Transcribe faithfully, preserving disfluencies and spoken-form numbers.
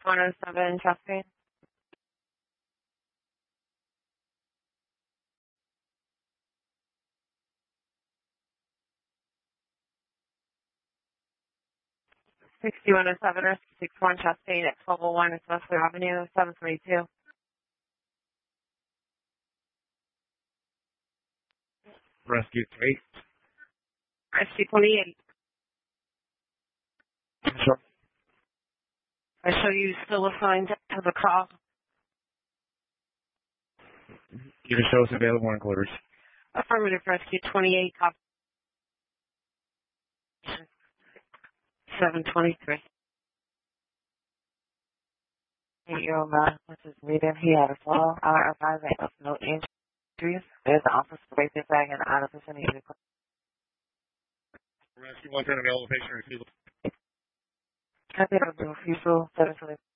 one oh seven, chest pain. sixty-one oh seven or six one chest pain at twelve oh one West Wesley Avenue, seven twenty-two. Rescue three. Rescue twenty-eight. Sure. I show you still assigned to the call. You can show us available inquiries. Affirmative Rescue twenty-eight, copy. seven twenty-three. Eight-year-old man, which is medium, he had a fall. Our advisor of no injuries. There's an officer breaking bag and out of vicinity. Rescue one ten available patient refusal. I think it was refusal, seven twenty.